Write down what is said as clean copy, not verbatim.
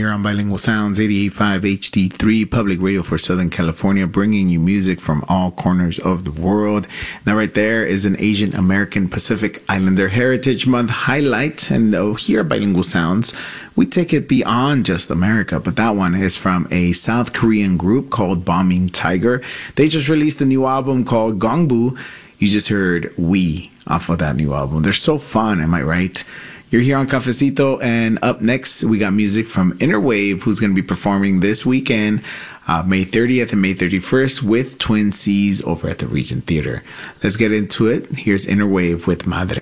here on Bilingual Sounds 88.5 HD3 Public Radio for Southern California, bringing you music from all corners of the world. Now, right there is an Asian American Pacific Islander Heritage Month highlight. And here at Bilingual Sounds, we take it beyond just America. But that one is from a South Korean group called Bombing Tiger. They just released a new album called Gongbu. You just heard We off of that new album. They're so fun, am I right? You're here on Cafecito, and up next, we got music from Inner Wave, who's going to be performing this weekend, May 30th and May 31st, with Twin Seas over at the Regent Theater. Let's get into it. Here's Inner Wave with Madre.